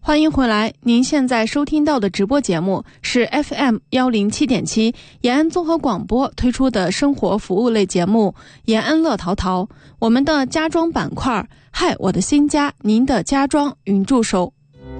欢迎回来，您现在收听到的直播节目是 FM107.7 延安综合广播推出的生活服务类节目延安乐淘淘，我们的家装板块，嗨，我的新家，您的家装云助手。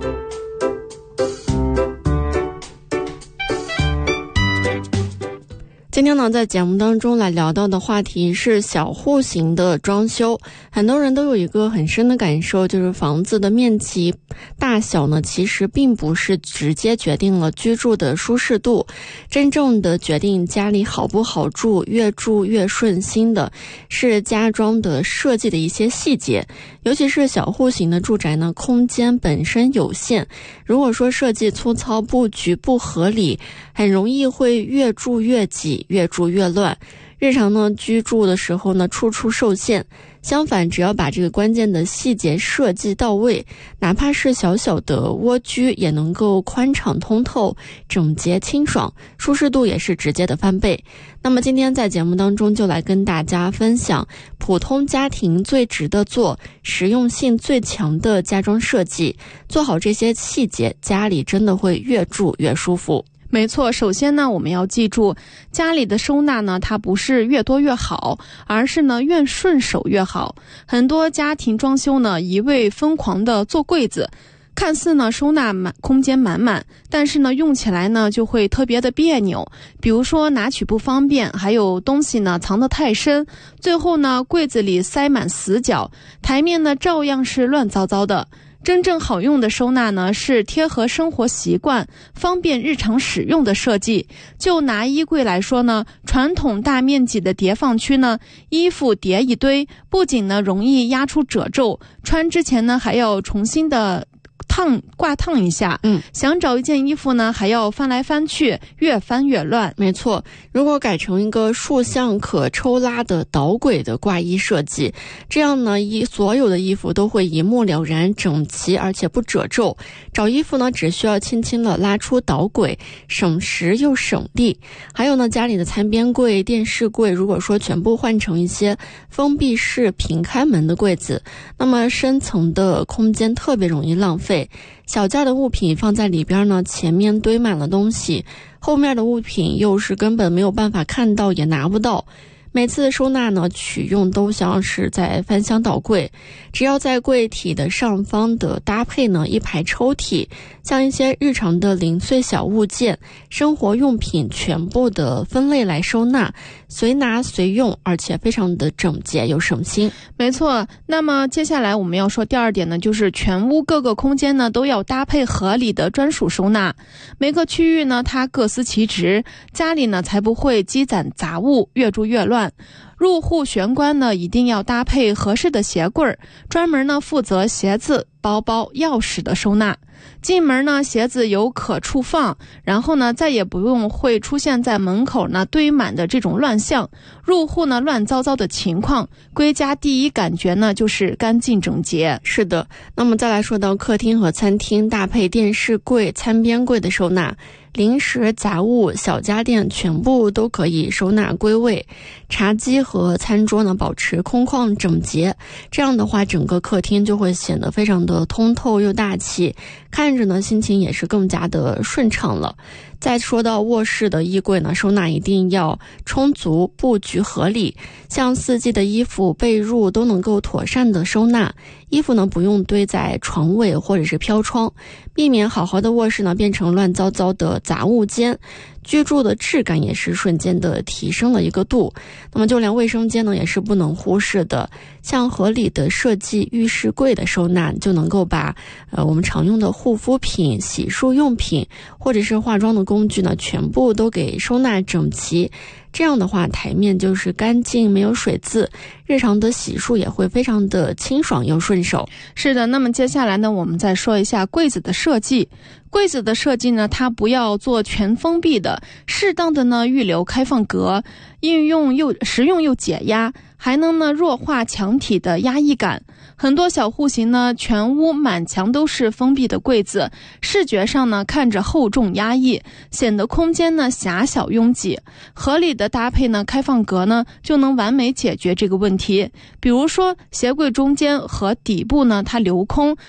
今天呢，在节目当中来聊到的话题是小户型的装修。很多人都有一个很深的感受，就是房子的面积大小呢，其实并不是直接决定了居住的舒适度，真正的决定家里好不好住，越住越顺心的是家装的设计的一些细节。尤其是小户型的住宅呢，空间本身有限，如果说设计粗糙，布局不合理，很容易会越住越挤，越住越乱，日常呢居住的时候呢处处受限。相反，只要把这个关键的细节设计到位，哪怕是小小的蜗居也能够宽敞通透，整洁清爽，舒适度也是直接的翻倍。那么今天在节目当中就来跟大家分享普通家庭最值得做、实用性最强的家装设计，做好这些细节，家里真的会越住越舒服。 没错，首先呢，我们要记住，家里的收纳呢，它不是越多越好，而是呢越顺手越好。很多家庭装修呢，一味疯狂的做柜子，看似呢收纳空间满满，但是呢用起来呢就会特别的别扭，比如说拿取不方便，还有东西呢藏得太深，最后呢柜子里塞满死角，台面呢照样是乱糟糟的。真正好用的收纳呢，是贴合生活习惯、方便日常使用的设计。就拿衣柜来说呢，传统大面积的叠放区呢，衣服叠一堆，不仅呢容易压出褶皱，穿之前呢还要重新的挂烫一下。想找一件衣服呢，还要翻来翻去，越翻越乱。 没错，如果改成一个竖向可抽拉的导轨的挂衣设计，这样呢，所有的衣服都会一目了然、整齐，而且不褶皱。找衣服呢，只需要轻轻的拉出导轨，省时又省力。还有呢，家里的餐边柜、电视柜，如果说全部换成一些封闭式平开门的柜子，那么深层的空间特别容易浪费。小件的物品放在里边呢，前面堆满了东西，后面的物品又是根本没有办法看到，也拿不到。每次收纳呢，取用都像是在翻箱倒柜。只要在柜体的上方的搭配呢，一排抽屉，像一些日常的零碎小物件、生活用品全部的分类来收纳，随拿随用，而且非常的整洁又省心。 没错，那么接下来我们要说第二点呢，就是全屋各个空间呢都要搭配合理的专属收纳。每个区域呢它各司其职，家里呢才不会积攒杂物，越住越乱。入户玄关呢一定要搭配合适的鞋柜，专门呢负责鞋子、包包、钥匙的收纳。进门呢鞋子有可处放，然后呢再也不用会出现在门口呢堆满的这种乱象。入户呢乱糟糟的情况，归家第一感觉呢就是干净整洁。 是的，那么再来说到客厅和餐厅搭配电视柜、餐边柜的收纳，零食、杂物、小家电全部都可以收纳归位。茶几和餐桌呢保持空旷整洁，这样的话整个客厅就会显得非常的通透又大气，看着呢心情也是更加的顺畅了。再说到卧室的衣柜呢，收纳一定要充足，布局合理，像四季的衣服、被褥都能够妥善的收纳。衣服呢不用堆在床尾或者是飘窗，避免好好的卧室呢变成乱糟糟的杂物间，居住的质感也是瞬间的提升了一个度。那么就连卫生间呢也是不能忽视的，像合理的设计浴室柜的收纳，就能够把我们常用的护肤品、洗漱用品或者是化妆的工具呢全部都给收纳整齐。这样的话台面就是干净，没有水渍，日常的洗漱也会非常的清爽又顺手。 是的，那么接下来呢我们再说一下柜子的设计。柜子的设计呢，它不要做全封闭的，适当的呢预留开放格，实用又解压，还能呢弱化墙体的压抑感。很多小户型呢，全屋满墙都是封闭的柜子，视觉上呢看着厚重压抑，显得空间呢狭小拥挤。合理的搭配呢开放格呢，就能完美解决这个问题。比如说鞋柜中间和底部呢它留空，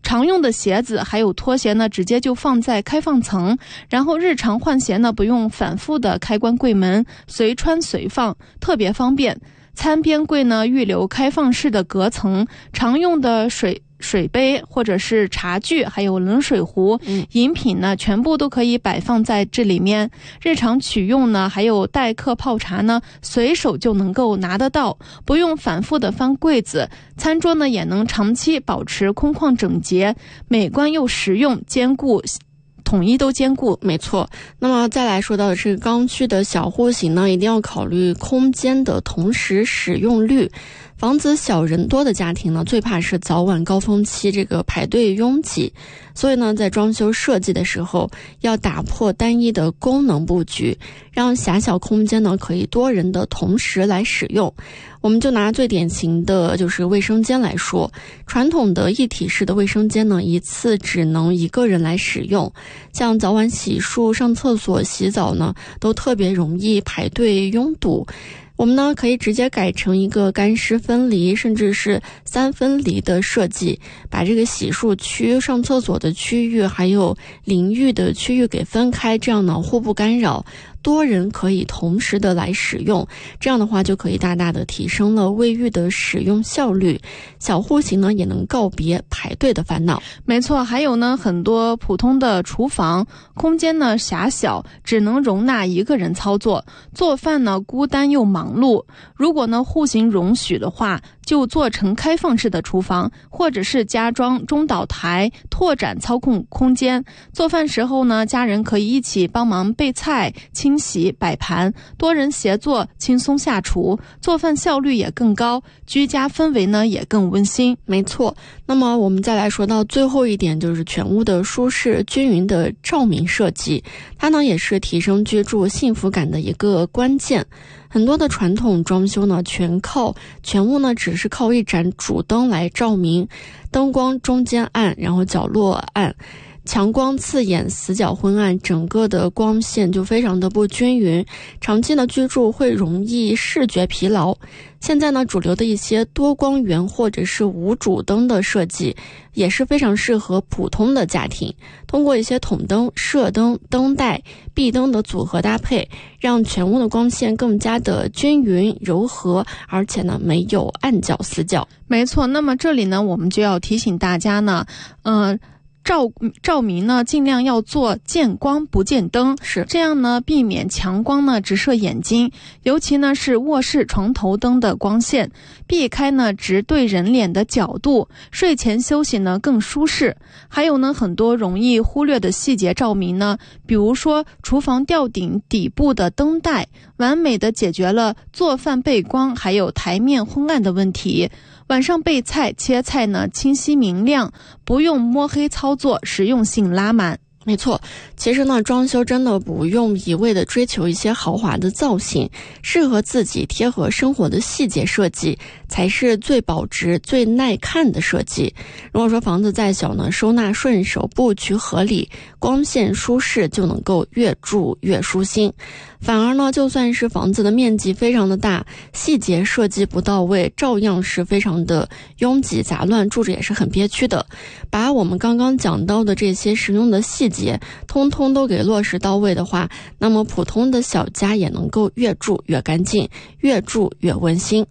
常用的鞋子还有拖鞋呢，直接就放在开放层，然后日常换鞋呢，不用反复的开关柜门，随穿随放，特别方便。餐边柜呢，预留开放式的隔层，常用的水杯或者是茶具还有冷水壶饮品呢，全部都可以摆放在这里面。日常取用呢，还有待客泡茶呢，随手就能够拿得到，不用反复的翻柜子。餐桌呢，也能长期保持空旷整洁，美观又实用，统一都兼顾。 没错。那么再来说到的是刚需的小户型呢，一定要考虑空间的同时使用率。房子小人多的家庭呢，最怕是早晚高峰期这个排队拥挤，所以呢，在装修设计的时候，要打破单一的功能布局，让狭小空间呢可以多人的同时来使用。我们就拿最典型的就是卫生间来说，传统的一体式的卫生间呢，一次只能一个人来使用，像早晚洗漱、上厕所、洗澡呢，都特别容易排队拥堵。我们呢可以直接改成一个干湿分离甚至是3分离的设计，把这个洗漱区、上厕所的区域还有淋浴的区域给分开，这样呢互不干扰，多人可以同时的来使用，这样的话就可以大大的提升了卫浴的使用效率。小户型呢也能告别排队的烦恼。 没错，还有呢，很多普通的厨房空间呢狭小，只能容纳一个人操作，做饭呢孤单又忙碌。如果呢户型容许的话，就做成开放式的厨房，或者是加装中岛台，拓展操控空间。做饭时候呢，家人可以一起帮忙备菜、清洗、摆盘，多人协作，轻松下厨，做饭效率也更高，居家氛围呢也更温馨。 没错。那么我们再来说到最后一点，就是全屋的舒适均匀的照明设计，它呢也是提升居住幸福感的一个关键。很多的传统装修呢，全屋呢只是靠一盏主灯来照明，灯光中间暗，然后角落暗，强光刺眼，死角昏暗，整个的光线就非常的不均匀，长期的居住会容易视觉疲劳。现在呢，主流的一些多光源或者是无主灯的设计也是非常适合普通的家庭，通过一些筒灯、射灯、灯带、壁灯的组合搭配，让全屋的光线更加的均匀柔和，而且呢没有暗角死角。 没错，那么这里呢我们就要提醒大家呢，照明呢尽量要做见光不见灯， 是这样呢避免强光呢直射眼睛，尤其呢是卧室床头灯的光线，避开呢直对人脸的角度，睡前休息呢更舒适。还有呢很多容易忽略的细节照明呢，比如说厨房吊顶底部的灯带，完美的解决了做饭背光还有台面昏暗的问题。晚上备菜切菜呢清晰明亮，不用摸黑操作，实用性拉满。 没错，其实呢，装修真的不用一味的追求一些豪华的造型，适合自己、贴合生活的细节设计才是最保值、最耐看的设计。如果说房子再小呢，收纳顺手、布局合理、光线舒适，就能够越住越舒心。反而呢，就算是房子的面积非常的大，细节设计不到位，照样是非常的拥挤杂乱，住着也是很憋屈的。把我们刚刚讲到的这些实用的细节通通都给落实到位的话，那么普通的小家也能够越住越干净，越住越温馨。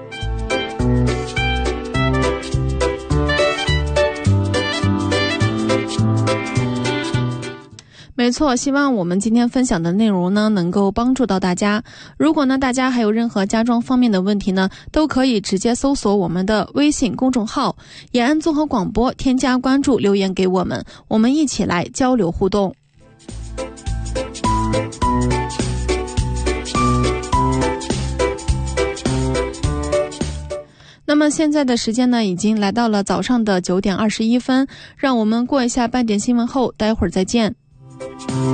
没错，希望我们今天分享的内容呢能够帮助到大家。如果呢大家还有任何家装方面的问题呢，都可以直接搜索我们的微信公众号延安综合广播，添加关注，留言给我们，我们一起来交流互动。那么现在的时间呢已经来到了早上的9点21分，让我们过一下半点新闻后，待会儿再见。